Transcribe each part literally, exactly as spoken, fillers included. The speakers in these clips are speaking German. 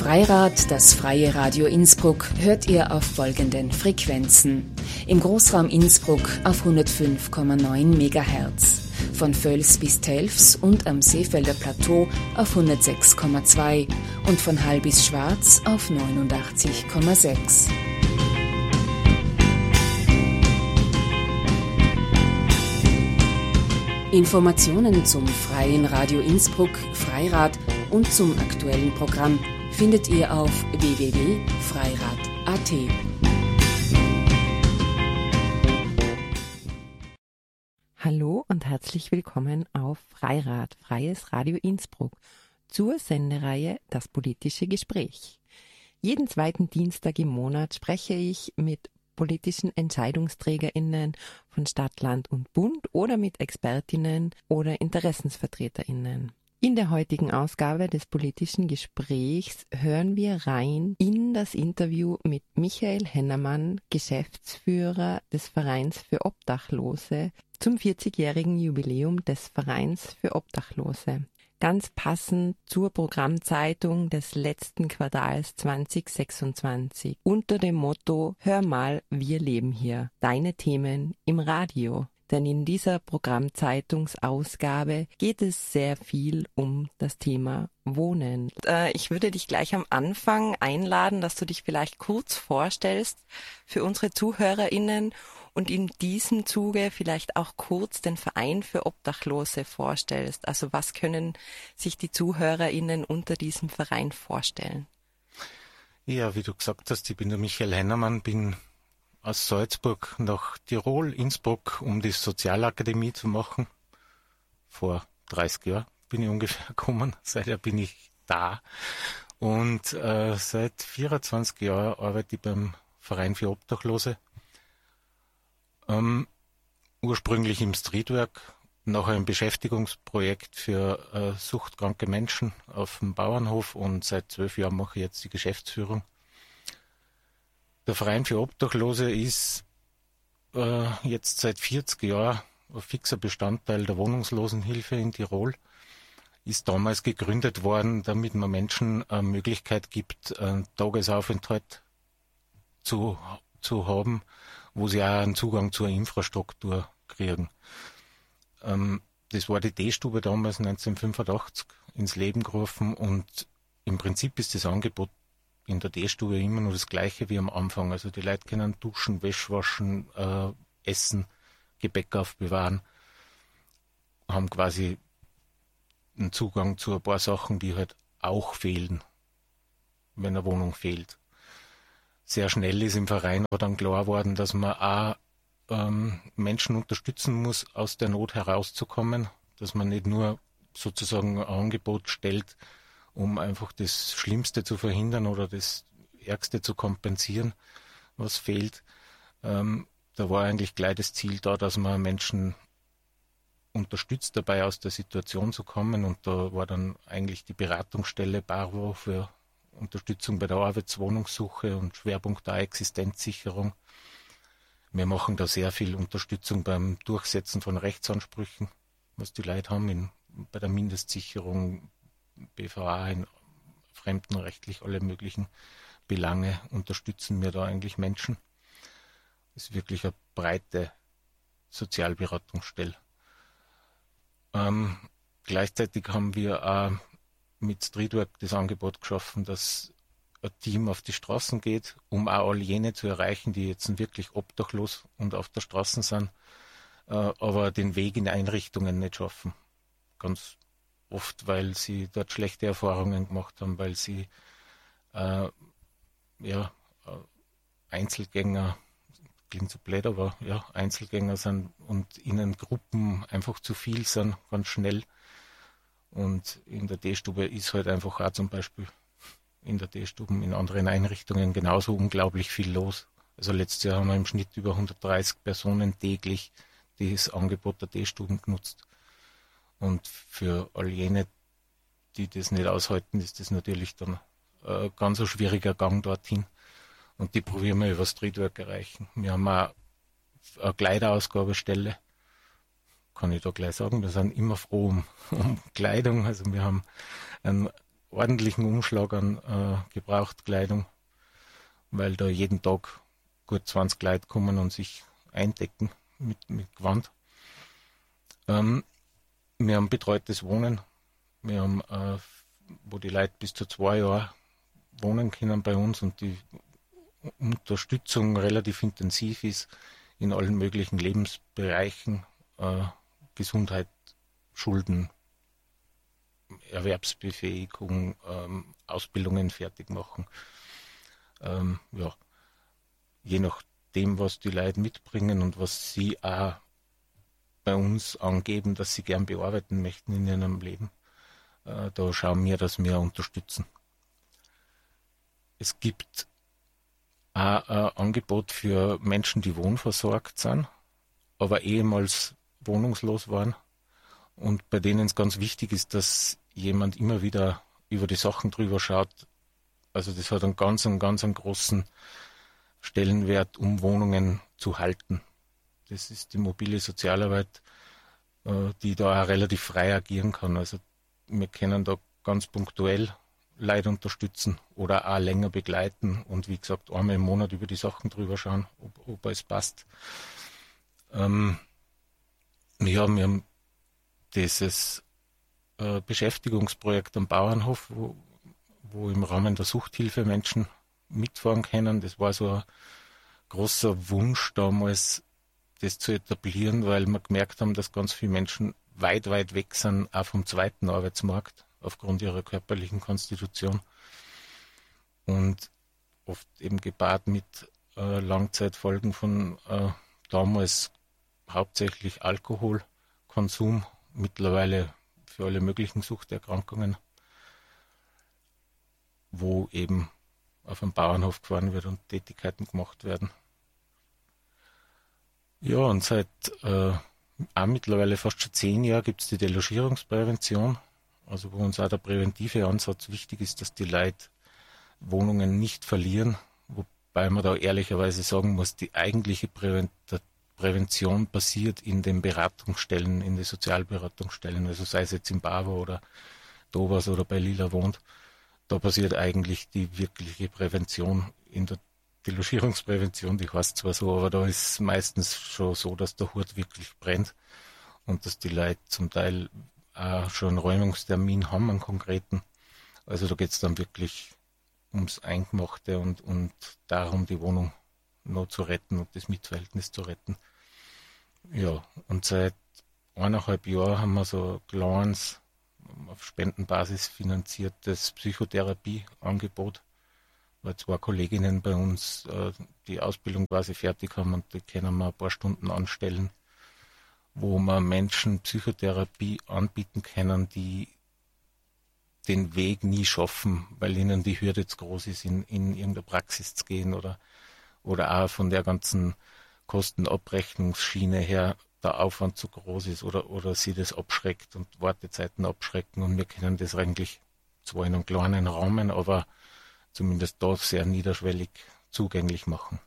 Freirad, das freie Radio Innsbruck, hört ihr auf folgenden Frequenzen. Im Großraum Innsbruck auf hundertfünf Komma neun Megahertz, von Völs bis Telfs und am Seefelder Plateau auf hundertsechs Komma zwei und von Hall bis Schwarz auf neunundachtzig Komma sechs. Informationen zum Freien Radio Innsbruck, Freirad und zum aktuellen Programm findet ihr auf w w w punkt freirad punkt a t. Hallo und herzlich willkommen auf Freirad, Freies Radio Innsbruck, zur Sendereihe Das politische Gespräch. Jeden zweiten Dienstag im Monat spreche ich mit politischen EntscheidungsträgerInnen von Stadt, Land und Bund oder mit ExpertInnen oder InteressensvertreterInnen. In der heutigen Ausgabe des politischen Gesprächs hören wir rein in das Interview mit Michael Hennermann, Geschäftsführer des Vereins für Obdachlose, zum vierzigjährigen Jubiläum des Vereins für Obdachlose. Ganz passend zur Programmzeitung des letzten Quartals zwanzig sechsundzwanzig unter dem Motto Hör mal, wir leben hier. Deine Themen im Radio. Denn in dieser Programmzeitungsausgabe geht es sehr viel um das Thema Wohnen. Äh, ich würde dich gleich am Anfang einladen, dass du dich vielleicht kurz vorstellst für unsere ZuhörerInnen und in diesem Zuge vielleicht auch kurz den Verein für Obdachlose vorstellst. Also was können sich die ZuhörerInnen unter diesem Verein vorstellen? Ja, wie du gesagt hast, ich bin der Michael Hennermann, bin aus Salzburg nach Tirol, Innsbruck, um die Sozialakademie zu machen. Vor dreißig Jahren bin ich ungefähr gekommen, seither bin ich da. Und äh, seit vierundzwanzig Jahren arbeite ich beim Verein für Obdachlose. Ähm, ursprünglich im Streetwork, nachher ein Beschäftigungsprojekt für äh, suchtkranke Menschen auf dem Bauernhof und seit zwölf Jahren mache ich jetzt die Geschäftsführung. Der Verein für Obdachlose ist äh, jetzt seit vierzig Jahren ein fixer Bestandteil der Wohnungslosenhilfe in Tirol. Ist damals gegründet worden, damit man Menschen eine Möglichkeit gibt, einen Tagesaufenthalt zu, zu haben, wo sie auch einen Zugang zur Infrastruktur kriegen. Ähm, das war die D-Stube damals neunzehnhundertfünfundachtzig ins Leben gerufen und im Prinzip ist das Angebot in der D-Stube immer nur das gleiche wie am Anfang. Also die Leute können duschen, Wäsche waschen, äh, essen, Gepäck aufbewahren, haben quasi einen Zugang zu ein paar Sachen, die halt auch fehlen, wenn eine Wohnung fehlt. Sehr schnell ist im Verein aber dann klar geworden, dass man auch ähm, Menschen unterstützen muss, aus der Not herauszukommen, dass man nicht nur sozusagen ein Angebot stellt, um einfach das Schlimmste zu verhindern oder das Ärgste zu kompensieren, was fehlt. Ähm, da war eigentlich gleich das Ziel da, dass man Menschen unterstützt dabei, aus der Situation zu kommen. Und da war dann eigentlich die Beratungsstelle Barwo für Unterstützung bei der Arbeitswohnungssuche und Schwerpunkt der Existenzsicherung. Wir machen da sehr viel Unterstützung beim Durchsetzen von Rechtsansprüchen, was die Leute haben, in, bei der Mindestsicherung, B V A, in fremdenrechtlich alle möglichen Belange unterstützen wir da eigentlich Menschen. Das ist wirklich eine breite Sozialberatungsstelle. Ähm, gleichzeitig haben wir auch mit Streetwork das Angebot geschaffen, dass ein Team auf die Straßen geht, um auch all jene zu erreichen, die jetzt wirklich obdachlos und auf der Straße sind, äh, aber den Weg in Einrichtungen nicht schaffen. Ganz oft, weil sie dort schlechte Erfahrungen gemacht haben, weil sie äh, ja, Einzelgänger, klingt so blöd, aber ja, Einzelgänger sind und ihnen Gruppen einfach zu viel sind, ganz schnell. Und in der D-Stube ist halt einfach auch zum Beispiel in der D-Stuben, in anderen Einrichtungen genauso unglaublich viel los. Also letztes Jahr haben wir im Schnitt über hundertdreißig Personen täglich das Angebot der D-Stuben genutzt. Und für all jene, die das nicht aushalten, ist das natürlich dann ein ganz schwieriger Gang dorthin. Und die probieren wir über Streetwork erreichen. Wir haben auch eine Kleiderausgabestelle. Kann ich da gleich sagen, wir sind immer froh um, um Kleidung. Also wir haben einen ordentlichen Umschlag an äh, Gebrauchtkleidung, weil da jeden Tag gut zwanzig Leute kommen und sich eindecken mit, mit Gewand. Ähm, wir haben betreutes Wohnen. Wir haben, äh, wo die Leute bis zu zwei Jahre wohnen können bei uns und die Unterstützung relativ intensiv ist in allen möglichen Lebensbereichen, äh, Gesundheit, Schulden, Erwerbsbefähigung, ähm, Ausbildungen fertig machen. Ähm, ja, je nachdem, was die Leute mitbringen und was sie auch bei uns angeben, dass sie gern bearbeiten möchten in ihrem Leben, äh, da schauen wir, dass wir unterstützen. Es gibt auch ein Angebot für Menschen, die wohnversorgt sind, aber ehemals wohnungslos waren und bei denen es ganz wichtig ist, dass jemand immer wieder über die Sachen drüber schaut. Also das hat einen ganz, einen ganz einen großen Stellenwert, um Wohnungen zu halten. Das ist die mobile Sozialarbeit, die da auch relativ frei agieren kann. Also wir können da ganz punktuell Leute unterstützen oder auch länger begleiten und wie gesagt einmal im Monat über die Sachen drüber schauen, ob, ob es passt. Ähm, ja, wir haben dieses äh, Beschäftigungsprojekt am Bauernhof, wo, wo im Rahmen der Suchthilfe Menschen mitfahren können. Das war so ein großer Wunsch damals, das zu etablieren, weil wir gemerkt haben, dass ganz viele Menschen weit, weit weg sind, auch vom zweiten Arbeitsmarkt, aufgrund ihrer körperlichen Konstitution und oft eben gepaart mit äh, Langzeitfolgen von äh, damals hauptsächlich Alkoholkonsum, mittlerweile für alle möglichen Suchterkrankungen, wo eben auf einem Bauernhof gefahren wird und Tätigkeiten gemacht werden. Ja, und seit äh, auch mittlerweile fast schon zehn Jahren gibt es die Delogierungsprävention, also wo uns auch der präventive Ansatz wichtig ist, dass die Leute Wohnungen nicht verlieren, wobei man da ehrlicherweise sagen muss, die eigentliche Präven- Prävention passiert in den Beratungsstellen, in den Sozialberatungsstellen, also sei es jetzt in Bavo oder Dobas oder bei Lila wohnt, da passiert eigentlich die wirkliche Prävention. In der Delogierungsprävention, die heißt zwar so, aber da ist meistens schon so, dass der Hut wirklich brennt und dass die Leute zum Teil auch schon einen Räumungstermin haben, einen konkreten. Also da geht es dann wirklich ums Eingemachte und, und darum, die Wohnung noch zu retten und das Mietverhältnis zu retten. Ja, und seit eineinhalb Jahren haben wir so ein kleines, auf Spendenbasis finanziertes Psychotherapieangebot, weil zwei Kolleginnen bei uns äh, die Ausbildung quasi fertig haben und die können wir ein paar Stunden anstellen, wo wir Menschen Psychotherapie anbieten können, die den Weg nie schaffen, weil ihnen die Hürde zu groß ist, in, in irgendeine Praxis zu gehen oder, oder auch von der ganzen Kostenabrechnungsschiene her der Aufwand zu groß ist oder, oder sie das abschreckt und Wartezeiten abschrecken und wir können das eigentlich zwar in einem kleinen Rahmen, aber zumindest dort sehr niederschwellig zugänglich machen.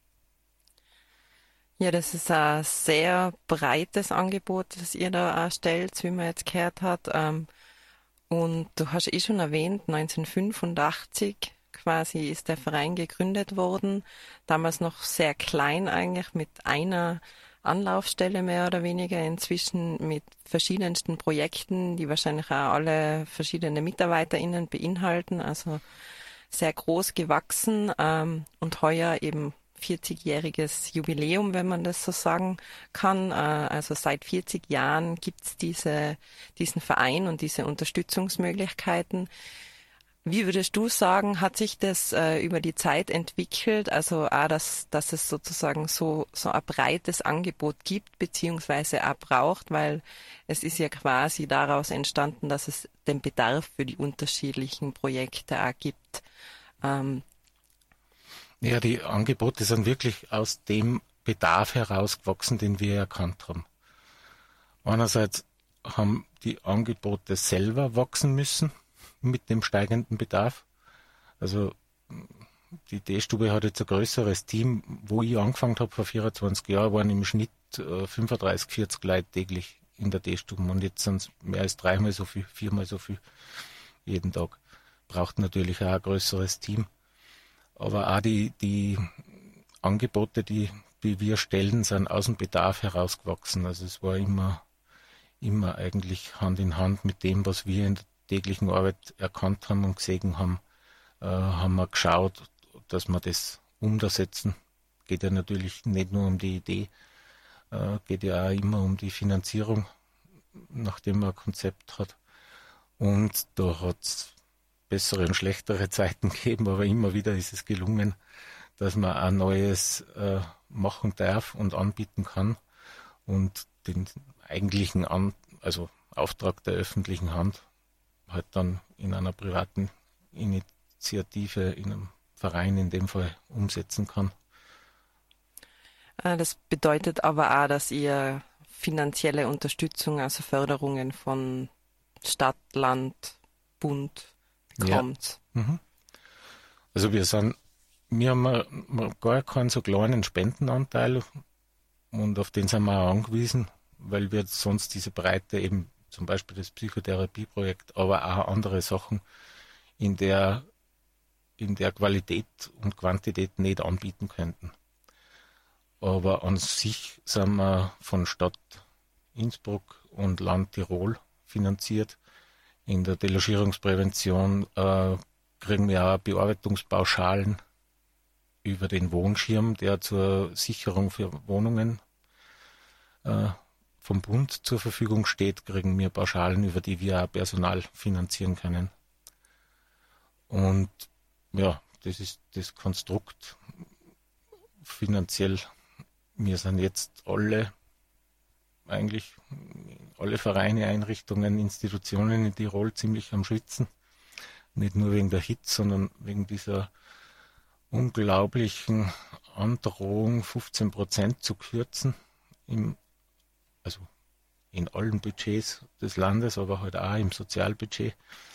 Ja, das ist ein sehr breites Angebot, das ihr da auch stellt, wie man jetzt gehört hat. Und du hast eh schon erwähnt, neunzehnhundertfünfundachtzig quasi ist der Verein gegründet worden. Damals noch sehr klein eigentlich, mit einer Anlaufstelle mehr oder weniger, inzwischen mit verschiedensten Projekten, die wahrscheinlich auch alle verschiedene MitarbeiterInnen beinhalten, also sehr groß gewachsen ähm, und heuer eben vierzigjähriges Jubiläum, wenn man das so sagen kann. Äh, also seit vierzig Jahren gibt's diese, diesen Verein und diese Unterstützungsmöglichkeiten. Wie würdest du sagen, hat sich das äh, über die Zeit entwickelt? Also auch, dass, dass es sozusagen so, so ein breites Angebot gibt, beziehungsweise auch braucht, weil es ist ja quasi daraus entstanden, dass es den Bedarf für die unterschiedlichen Projekte auch gibt. Ähm, ja, die Angebote sind wirklich aus dem Bedarf herausgewachsen, den wir erkannt haben. Einerseits haben die Angebote selber wachsen müssen mit dem steigenden Bedarf. Also die D-Stube hat jetzt ein größeres Team. Wo ich angefangen habe vor vierundzwanzig Jahren, waren im Schnitt fünfunddreißig, vierzig Leute täglich in der D-Stube und jetzt sind es mehr als dreimal so viel, viermal so viel. jeden Tag. Braucht natürlich auch ein größeres Team. Aber auch die, die Angebote, die, die wir stellen, sind aus dem Bedarf herausgewachsen. Also es war immer, immer eigentlich Hand in Hand mit dem, was wir in der täglichen Arbeit erkannt haben und gesehen haben, äh, haben wir geschaut, dass wir das umsetzen. Geht ja natürlich nicht nur um die Idee, äh, geht ja auch immer um die Finanzierung, nachdem man ein Konzept hat. Und da hat es bessere und schlechtere Zeiten gegeben, aber immer wieder ist es gelungen, dass man ein Neues äh, machen darf und anbieten kann und den eigentlichen An also Auftrag der öffentlichen Hand halt dann in einer privaten Initiative, in einem Verein in dem Fall umsetzen kann. Das bedeutet aber auch, dass ihr finanzielle Unterstützung, also Förderungen von Stadt, Land, Bund bekommt. Ja. Mhm. Also wir sind, wir haben gar keinen so kleinen Spendenanteil und auf den sind wir auch angewiesen, weil wir sonst diese Breite eben, zum Beispiel das Psychotherapieprojekt, aber auch andere Sachen in der, in der Qualität und Quantität nicht anbieten könnten. Aber an sich sind wir von Stadt Innsbruck und Land Tirol finanziert. In der Delogierungsprävention äh, kriegen wir auch Bearbeitungspauschalen über den Wohnschirm, der zur Sicherung für Wohnungen äh, vom Bund zur Verfügung steht, kriegen wir Pauschalen, über die wir auch Personal finanzieren können. Und ja, das ist das Konstrukt finanziell. Wir sind jetzt alle, eigentlich alle Vereine, Einrichtungen, Institutionen in Tirol ziemlich am Schwitzen. Nicht nur wegen der Hitze, sondern wegen dieser unglaublichen Androhung, fünfzehn Prozent zu kürzen, im, also in allen Budgets des Landes, aber halt auch im Sozialbudget.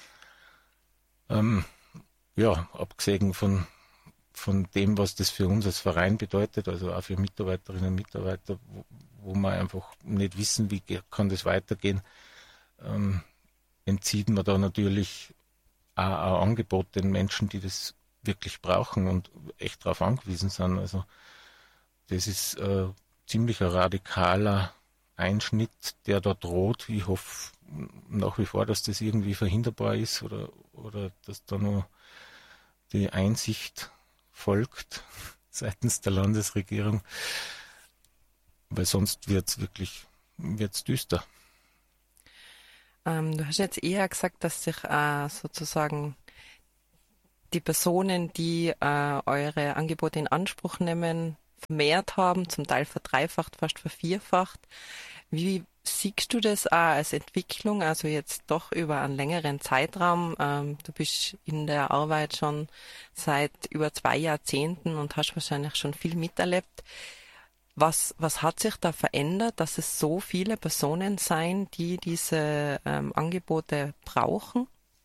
Ähm, ja, abgesehen von von dem, was das für uns als Verein bedeutet, also auch für Mitarbeiterinnen und Mitarbeiter, wo, wo wir einfach nicht wissen, wie kann das weitergehen, ähm, entzieht man da natürlich auch ein Angebot den Menschen, die das wirklich brauchen und echt darauf angewiesen sind. Also das ist äh, ziemlich ein radikaler Einschnitt, der da droht. Ich hoffe nach wie vor, dass das irgendwie verhinderbar ist oder, oder dass da nur die Einsicht folgt seitens der Landesregierung, weil sonst wird es wirklich wird's düster. Ähm, du hast jetzt eher gesagt, dass sich äh, sozusagen die Personen, die äh, eure Angebote in Anspruch nehmen, vermehrt haben, zum Teil verdreifacht, fast vervierfacht. Wie siehst du das auch als Entwicklung, also jetzt doch über einen längeren Zeitraum? Ähm, du bist in der Arbeit schon seit über zwei Jahrzehnten und hast wahrscheinlich schon viel miterlebt. Was, was hat sich da verändert, dass es so viele Personen sein, die diese ähm, Angebote brauchen?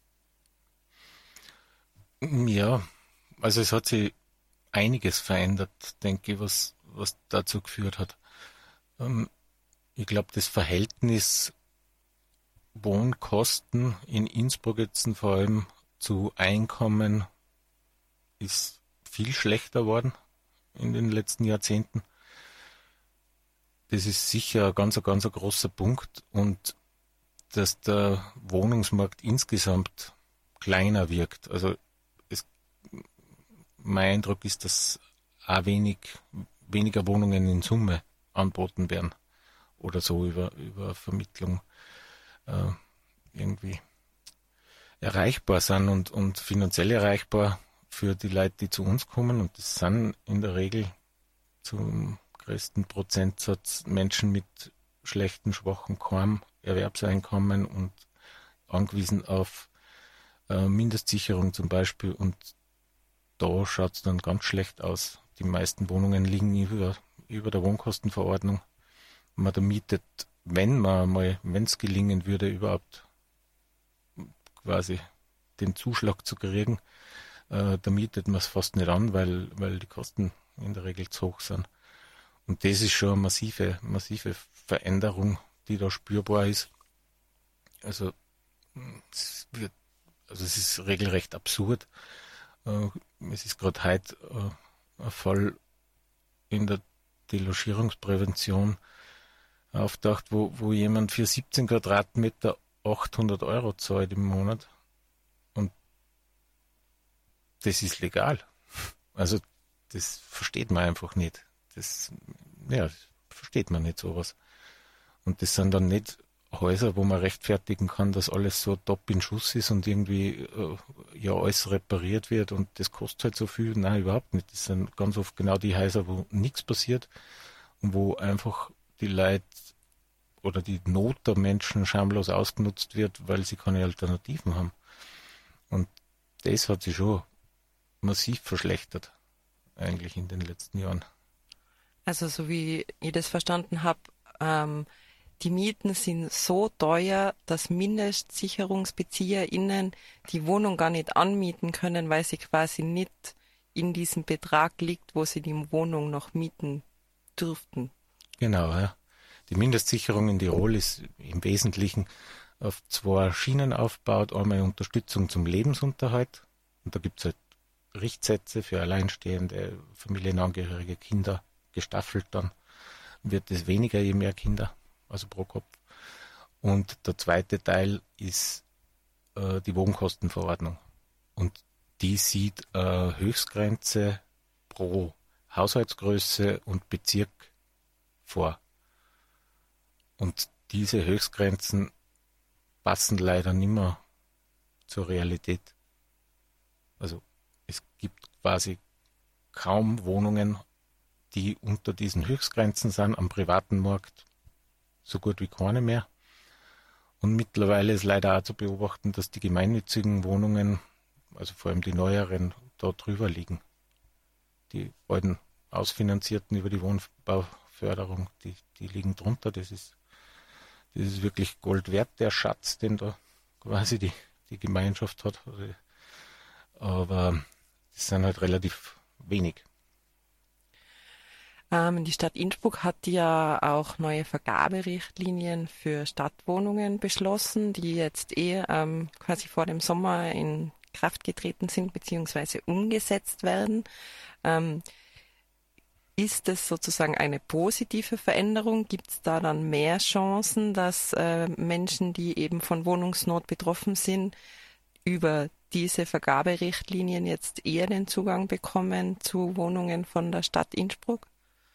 Ja, also es hat sich einiges verändert, denke ich, was, was dazu geführt hat. Ähm, Ich glaube, das Verhältnis Wohnkosten in Innsbruck jetzt vor allem zu Einkommen ist viel schlechter worden in den letzten Jahrzehnten. Das ist sicher ein ganz, ganz ein großer Punkt und dass der Wohnungsmarkt insgesamt kleiner wirkt. Also es, mein Eindruck ist, dass auch wenig, weniger Wohnungen in Summe angeboten werden. Oder so über, über Vermittlung äh, irgendwie erreichbar sind und, und finanziell erreichbar für die Leute, die zu uns kommen. Und das sind in der Regel zum größten Prozentsatz Menschen mit schlechten, schwachen Kaum Erwerbseinkommen und angewiesen auf äh, Mindestsicherung zum Beispiel. Und da schaut es dann ganz schlecht aus. Die meisten Wohnungen liegen über, über der Wohnkostenverordnung. Man da mietet, wenn man mal, wenn es gelingen würde, überhaupt quasi den Zuschlag zu kriegen, äh, da mietet man es fast nicht an, weil, weil die Kosten in der Regel zu hoch sind. Und das ist schon eine massive, massive Veränderung, die da spürbar ist. Also es wird also es ist regelrecht absurd. Äh, es ist gerade heute äh, ein Fall in der Delogierungsprävention auftaucht, wo, wo jemand für siebzehn Quadratmeter achthundert Euro zahlt im Monat. Und das ist legal. Also das versteht man einfach nicht. Das, ja, das versteht man nicht sowas. Und das sind dann nicht Häuser, wo man rechtfertigen kann, dass alles so top in Schuss ist und irgendwie äh, ja alles repariert wird und das kostet halt so viel. Nein, überhaupt nicht. Das sind ganz oft genau die Häuser, wo nichts passiert und wo einfach die Leute oder die Not der Menschen schamlos ausgenutzt wird, weil sie keine Alternativen haben. Und das hat sich schon massiv verschlechtert, eigentlich in den letzten Jahren. Also so wie ich das verstanden habe, ähm, die Mieten sind so teuer, dass MindestsicherungsbezieherInnen die Wohnung gar nicht anmieten können, weil sie quasi nicht in diesem Betrag liegt, wo sie die Wohnung noch mieten dürften. Genau, ja. Die Mindestsicherung in Tirol ist im Wesentlichen auf zwei Schienen aufgebaut. Einmal Unterstützung zum Lebensunterhalt. Und da gibt es halt Richtsätze für alleinstehende, familienangehörige Kinder, gestaffelt dann. Wird es weniger, je mehr Kinder, also pro Kopf. Und der zweite Teil ist äh, die Wohnkostenverordnung. Und die sieht äh, Höchstgrenze pro Haushaltsgröße und Bezirk vor. Und diese Höchstgrenzen passen leider nicht mehr zur Realität. Also es gibt quasi kaum Wohnungen, die unter diesen Höchstgrenzen sind am privaten Markt, so gut wie keine mehr. Und mittlerweile ist leider auch zu beobachten, dass die gemeinnützigen Wohnungen, also vor allem die neueren, da drüber liegen. Die alten ausfinanzierten über die Wohnbauförderung, die, die liegen drunter. Das ist, das ist wirklich Gold wert, der Schatz, den da quasi die, die Gemeinschaft hat. Aber das sind halt relativ wenig. Ähm, die Stadt Innsbruck hat ja auch neue Vergaberichtlinien für Stadtwohnungen beschlossen, die jetzt eh ähm, quasi vor dem Sommer in Kraft getreten sind bzw. umgesetzt werden. Ähm, ist es sozusagen eine positive Veränderung? Gibt es da dann mehr Chancen, dass äh, Menschen, die eben von Wohnungsnot betroffen sind, über diese Vergaberichtlinien jetzt eher den Zugang bekommen zu Wohnungen von der Stadt Innsbruck?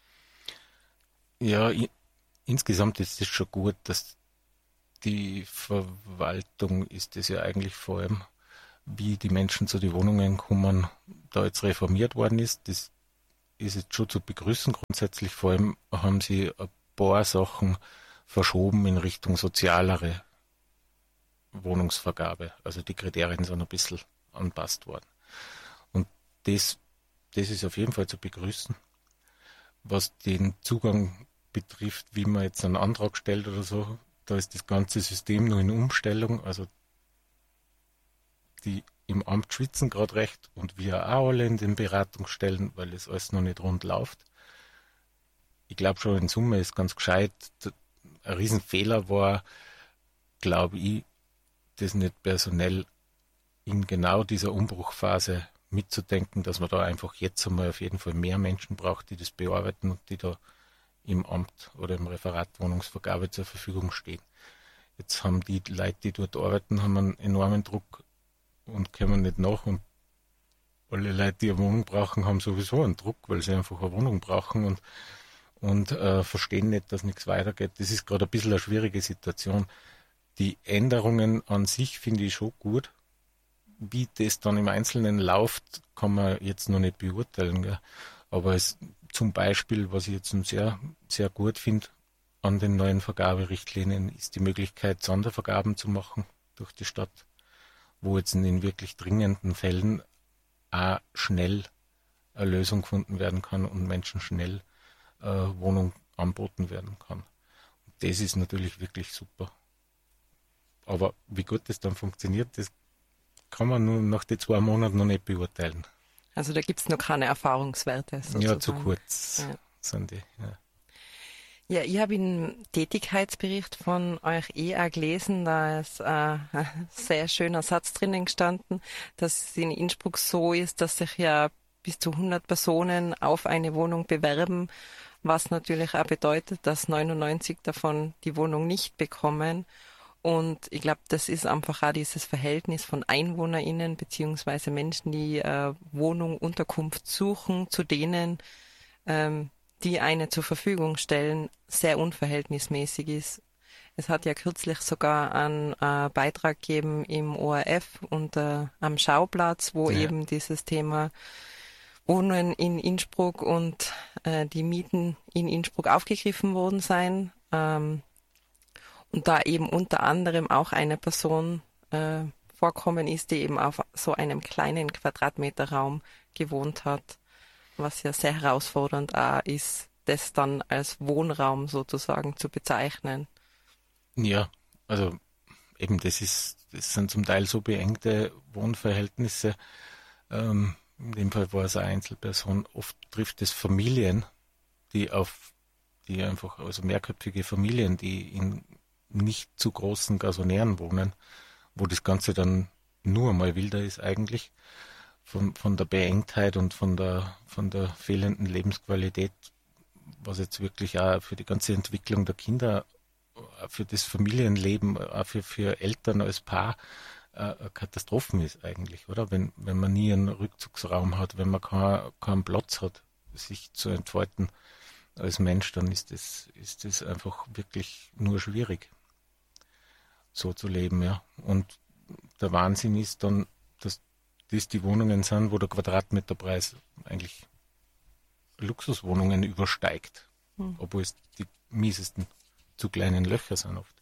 Ja, i- insgesamt ist es schon gut, dass die Verwaltung ist es ja eigentlich vor allem, wie die Menschen zu den Wohnungen kommen, da jetzt reformiert worden ist. Das ist jetzt schon zu begrüßen. Grundsätzlich vor allem haben sie ein paar Sachen verschoben in Richtung sozialere Wohnungsvergabe. Also die Kriterien sind ein bisschen anpasst worden. Und das, das ist auf jeden Fall zu begrüßen. Was den Zugang betrifft, wie man jetzt einen Antrag stellt oder so, da ist das ganze System noch in Umstellung. Also die im Amt schwitzen gerade recht und wir auch alle in den Beratungsstellen, weil es alles noch nicht rund läuft. Ich glaube schon, in Summe ist ganz gescheit. Ein Riesenfehler war, glaube ich, das nicht personell in genau dieser Umbruchphase mitzudenken, dass man da einfach jetzt einmal auf jeden Fall mehr Menschen braucht, die das bearbeiten und die da im Amt oder im Referat Wohnungsvergabe zur Verfügung stehen. Jetzt haben die Leute, die dort arbeiten, haben einen enormen Druck und kommen nicht nach, und alle Leute, die eine Wohnung brauchen, haben sowieso einen Druck, weil sie einfach eine Wohnung brauchen und, und äh, verstehen nicht, dass nichts weitergeht. Das ist gerade ein bisschen eine schwierige Situation. Die Änderungen an sich finde ich schon gut. Wie das dann im Einzelnen läuft, kann man jetzt noch nicht beurteilen. Gell? Aber es, zum Beispiel, was ich jetzt sehr, sehr gut finde an den neuen Vergaberichtlinien, ist die Möglichkeit, Sondervergaben zu machen durch die Stadt, wo jetzt in den wirklich dringenden Fällen auch schnell eine Lösung gefunden werden kann und Menschen schnell äh, Wohnung angeboten werden kann. Und das ist natürlich wirklich super. Aber wie gut das dann funktioniert, das kann man nur nach den zwei Monaten noch nicht beurteilen. Also da gibt es noch keine Erfahrungswerte sozusagen. Ja, zu kurz Ja. sind die. Ja. Ja, ich habe im Tätigkeitsbericht von euch eh auch gelesen, da ist äh, ein sehr schöner Satz drinnen gestanden, dass es in Innsbruck so ist, dass sich ja bis zu hundert Personen auf eine Wohnung bewerben, was natürlich auch bedeutet, dass neunundneunzig davon die Wohnung nicht bekommen. Und ich glaube, das ist einfach auch dieses Verhältnis von EinwohnerInnen beziehungsweise Menschen, die äh, Wohnung, Unterkunft suchen, zu denen, ähm, die eine zur Verfügung stellen, sehr unverhältnismäßig ist. Es hat ja kürzlich sogar einen äh, Beitrag gegeben im O R F und äh, am Schauplatz, wo ja. eben dieses Thema Wohnen in Innsbruck und äh, die Mieten in Innsbruck aufgegriffen worden sein. Ähm, und da eben unter anderem auch eine Person äh, vorkommen ist, die eben auf so einem kleinen Quadratmeterraum gewohnt hat, was ja sehr herausfordernd auch ist, das dann als Wohnraum sozusagen zu bezeichnen. Ja, also eben das ist, das sind zum Teil so beengte Wohnverhältnisse. Ähm, in dem Fall war es eine Einzelperson. Oft trifft es Familien, die auf, die einfach, also mehrköpfige Familien, die in nicht zu großen Gasonären wohnen, wo das Ganze dann nur mal wilder ist eigentlich. Von, von der Beengtheit und von der, von der fehlenden Lebensqualität, was jetzt wirklich auch für die ganze Entwicklung der Kinder, für das Familienleben, auch für, für Eltern als Paar äh, Katastrophen ist eigentlich, oder? Wenn, wenn man nie einen Rückzugsraum hat, wenn man kein, keinen Platz hat, sich zu entfalten als Mensch, dann ist das, ist das einfach wirklich nur schwierig, so zu leben, ja. Und der Wahnsinn ist dann, dass das die Wohnungen sind, wo der Quadratmeterpreis eigentlich Luxuswohnungen übersteigt, hm. obwohl es die miesesten zu kleinen Löcher sind oft.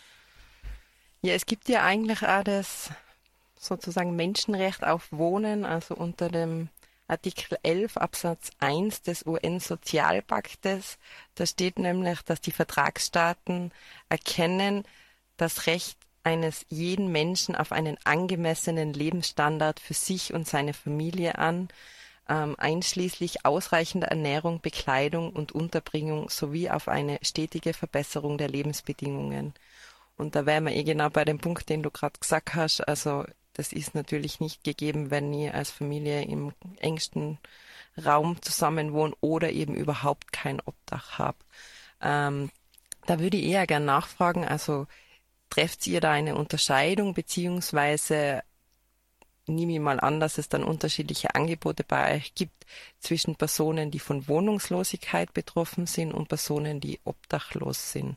Ja, es gibt ja eigentlich auch das sozusagen Menschenrecht auf Wohnen, also unter dem Artikel elf Absatz eins des U N-Sozialpaktes. Da steht nämlich, dass die Vertragsstaaten erkennen das Recht eines jeden Menschen auf einen angemessenen Lebensstandard für sich und seine Familie an, ähm, einschließlich ausreichender Ernährung, Bekleidung und Unterbringung sowie auf eine stetige Verbesserung der Lebensbedingungen. Und da wären wir eh genau bei dem Punkt, den du gerade gesagt hast. Also das ist natürlich nicht gegeben, wenn ich als Familie im engsten Raum zusammenwohne oder eben überhaupt kein Obdach habe. Ähm, da würde ich eher gern nachfragen, also trefft ihr da eine Unterscheidung, beziehungsweise nehme ich mal an, dass es dann unterschiedliche Angebote bei euch gibt zwischen Personen, die von Wohnungslosigkeit betroffen sind und Personen, die obdachlos sind?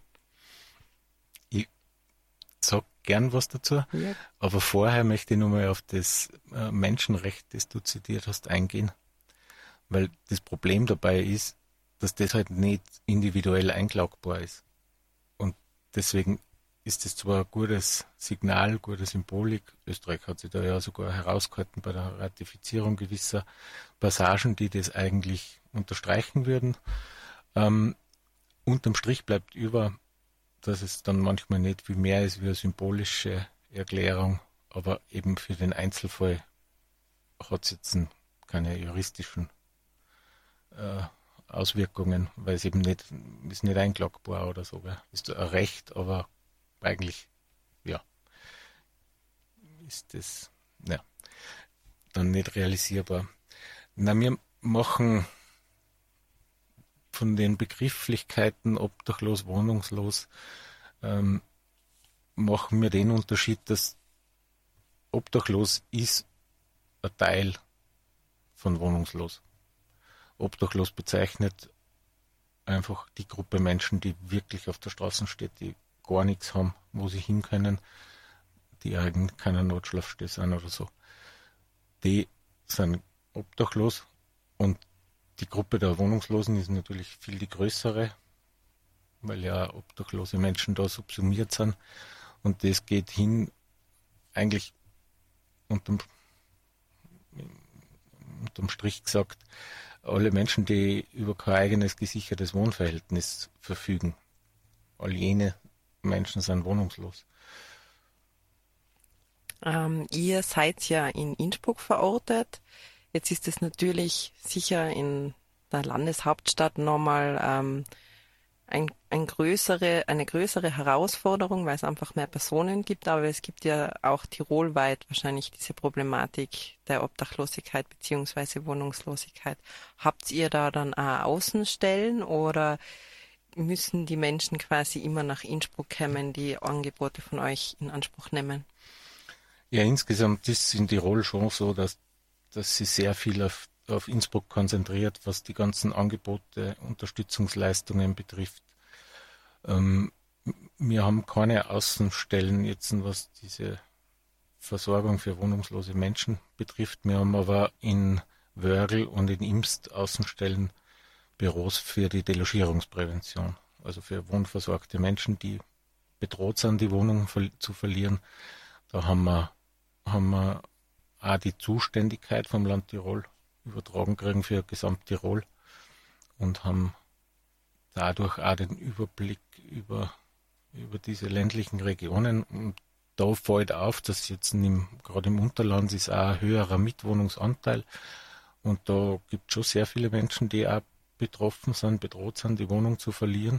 Ich sag gern was dazu, ja. Aber vorher möchte ich nochmal auf das Menschenrecht, das du zitiert hast, eingehen, weil das Problem dabei ist, dass das halt nicht individuell einklagbar ist. Und deswegen ist es zwar ein gutes Signal, gute Symbolik. Österreich hat sich da ja sogar herausgehalten bei der Ratifizierung gewisser Passagen, die das eigentlich unterstreichen würden. Ähm, unterm Strich bleibt über, dass es dann manchmal nicht viel mehr ist wie eine symbolische Erklärung, aber eben für den Einzelfall hat es jetzt keine juristischen äh, Auswirkungen, weil es eben nicht, ist nicht einklagbar oder so. Gell? Ist ein Recht, aber eigentlich, ja, ist das, ja, dann nicht realisierbar. Na, wir machen von den Begrifflichkeiten obdachlos, wohnungslos, ähm, machen wir den Unterschied, dass obdachlos ist ein Teil von wohnungslos. Obdachlos bezeichnet einfach die Gruppe Menschen, die wirklich auf der Straße steht, die gar nichts haben, wo sie hin können, die eigentlich keiner Notschlafstelle sind oder so. Die sind obdachlos und die Gruppe der Wohnungslosen ist natürlich viel die größere, weil ja obdachlose Menschen da subsumiert sind und das geht hin eigentlich unterm, unterm Strich gesagt, alle Menschen, die über kein eigenes gesichertes Wohnverhältnis verfügen, all jene Menschen sind wohnungslos. Ähm, ihr seid ja in Innsbruck verortet. Jetzt ist es natürlich sicher in der Landeshauptstadt nochmal ähm, ein, ein größere, eine größere Herausforderung, weil es einfach mehr Personen gibt, aber es gibt ja auch tirolweit wahrscheinlich diese Problematik der Obdachlosigkeit beziehungsweise Wohnungslosigkeit. Habt ihr da dann auch Außenstellen oder müssen die Menschen quasi immer nach Innsbruck kommen, die Angebote von euch in Anspruch nehmen? Ja, insgesamt ist es in Tirol schon so, dass, dass sie sehr viel auf, auf Innsbruck konzentriert, was die ganzen Angebote, Unterstützungsleistungen betrifft. Ähm, wir haben keine Außenstellen jetzt, was diese Versorgung für wohnungslose Menschen betrifft. Wir haben aber in Wörgl und in Imst Außenstellen Büros für die Delogierungsprävention, also für wohnversorgte Menschen, die bedroht sind, die Wohnung zu verlieren. Da haben wir, haben wir auch die Zuständigkeit vom Land Tirol übertragen kriegen für Gesamttirol und haben dadurch auch den Überblick über, über diese ländlichen Regionen. Und da fällt auf, dass jetzt im, gerade im Unterland ist auch ein höherer Mitwohnungsanteil und da gibt es schon sehr viele Menschen, die auch betroffen sind, bedroht sind, die Wohnung zu verlieren.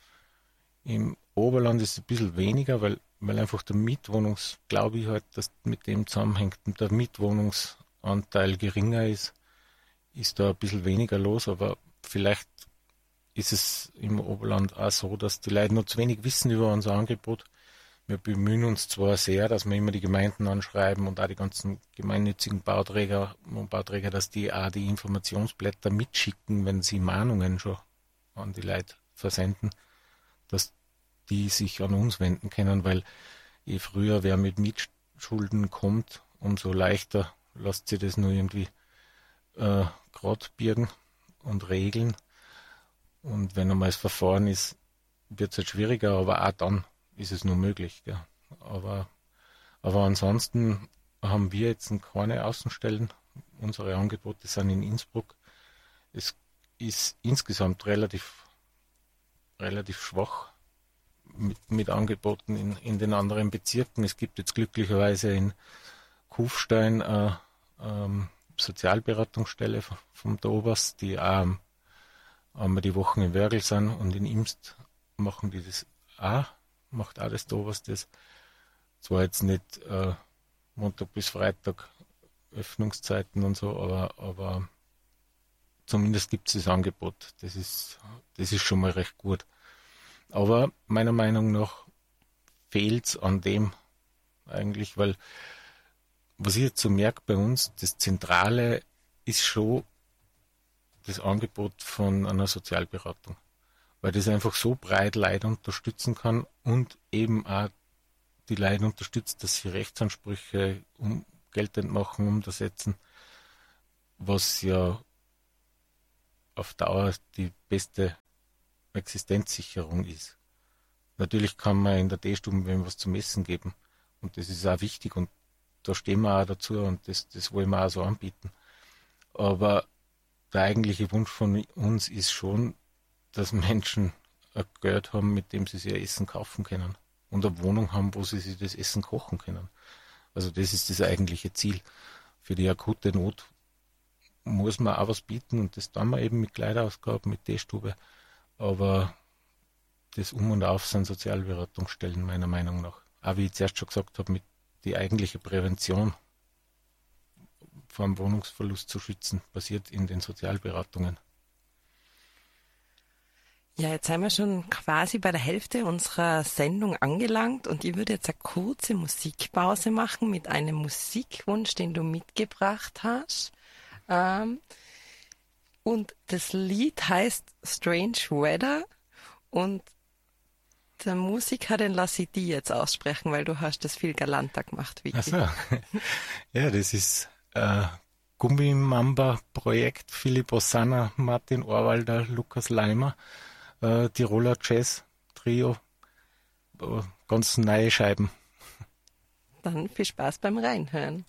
Im Oberland ist es ein bisschen weniger, weil, weil einfach der Mietwohnungs, glaube ich halt, dass mit dem zusammenhängt und der Mietwohnungsanteil geringer ist, ist da ein bisschen weniger los, aber vielleicht ist es im Oberland auch so, dass die Leute noch zu wenig wissen über unser Angebot. Wir bemühen uns zwar sehr, dass wir immer die Gemeinden anschreiben und auch die ganzen gemeinnützigen Bauträger und Bauträger, dass die auch die Informationsblätter mitschicken, wenn sie Mahnungen schon an die Leute versenden, dass die sich an uns wenden können, weil je früher wer mit Mietschulden kommt, umso leichter lässt sich das nur irgendwie äh, gerade birgen und regeln. Und wenn einmal das Verfahren ist, wird es halt schwieriger, aber auch dann ist es nur möglich. Gell. Aber, aber ansonsten haben wir jetzt keine Außenstellen. Unsere Angebote sind in Innsbruck. Es ist insgesamt relativ, relativ schwach mit, mit Angeboten in, in den anderen Bezirken. Es gibt jetzt glücklicherweise in Kufstein eine ähm, Sozialberatungsstelle vom Dobers, die auch einmal die Wochen in Wörgl sind, und in Imst machen die das auch. Macht auch das da was, das zwar jetzt nicht äh, Montag bis Freitag Öffnungszeiten und so, aber, aber zumindest gibt es das Angebot. Das ist, das ist schon mal recht gut. Aber meiner Meinung nach fehlt es an dem eigentlich, weil was ich jetzt so merke bei uns, das Zentrale ist schon das Angebot von einer Sozialberatung, weil das einfach so breit Leute unterstützen kann und eben auch die Leute unterstützt, dass sie Rechtsansprüche um geltend machen, umsetzen, was ja auf Dauer die beste Existenzsicherung ist. Natürlich kann man in der Teestube wem was zum Essen geben und das ist auch wichtig und da stehen wir auch dazu und das, das wollen wir auch so anbieten. Aber der eigentliche Wunsch von uns ist schon, dass Menschen ein Geld haben, mit dem sie sich ihr Essen kaufen können und eine Wohnung haben, wo sie sich das Essen kochen können. Also das ist das eigentliche Ziel. Für die akute Not muss man auch was bieten und das tun wir eben mit Kleiderausgaben, mit Teestube. Aber das Um und Auf sind Sozialberatungsstellen meiner Meinung nach. Auch wie ich zuerst schon gesagt habe, mit die eigentliche Prävention vor dem Wohnungsverlust zu schützen, passiert in den Sozialberatungen. Ja, jetzt sind wir schon quasi bei der Hälfte unserer Sendung angelangt und ich würde jetzt eine kurze Musikpause machen mit einem Musikwunsch, den du mitgebracht hast. Ähm, und das Lied heißt Strange Weather und der Musiker, den lasse ich dir jetzt aussprechen, weil du hast das viel galanter gemacht, Vicky. Ach so. Ja, das ist äh, Gummimamba-Projekt, Philipp Ossanna, Martin Ohrwalder, Lukas Leimer, äh, Tiroler Jazz-Trio, äh, ganz neue Scheiben. Dann viel Spaß beim Reinhören.